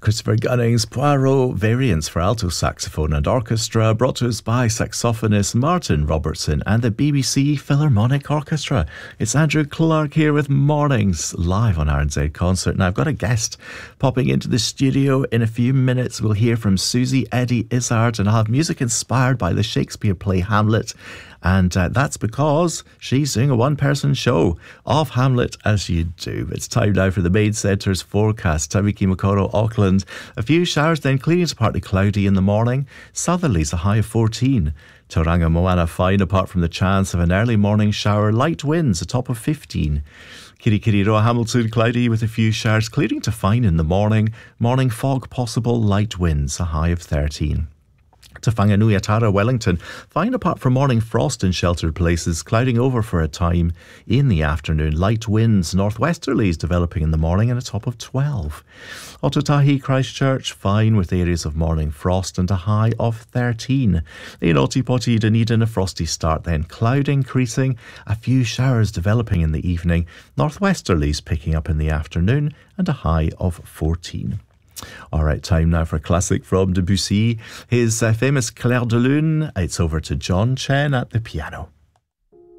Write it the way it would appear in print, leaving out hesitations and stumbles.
Christopher Gunning's Poirot variants for alto saxophone and orchestra, brought to us by saxophonist Martin Robertson and the BBC Philharmonic Orchestra. It's Andrew Clark here with Mornings live on RNZ Concert. Now I've got a guest popping into the studio in a few minutes. We'll hear from Susie Eddy Izzard, and I'll have music inspired by the Shakespeare play Hamlet. And that's because she's doing a one-person show of Hamlet, as you do. It's time now for the Maid Centre's forecast. Tariki Makoro, Auckland. A few showers, then clearing to partly cloudy in the morning. Southerlies a high of 14. Tauranga Moana fine, apart from the chance of an early morning shower. Light winds a top of 15. Kirikiriroa Hamilton cloudy with a few showers, clearing to fine in the morning. Morning fog possible, light winds a high of 13. To Whanganui Atara, Wellington, fine apart from morning frost in sheltered places, clouding over for a time in the afternoon. Light winds, northwesterlies developing in the morning and a top of 12. Otautahi, Christchurch, fine with areas of morning frost and a high of 13. In Otipoti, Dunedin, a frosty start, then cloud increasing, a few showers developing in the evening, northwesterlies picking up in the afternoon and a high of 14. Alright, time now for a classic from Debussy, his famous Clair de Lune. It's over to John Chen at the piano.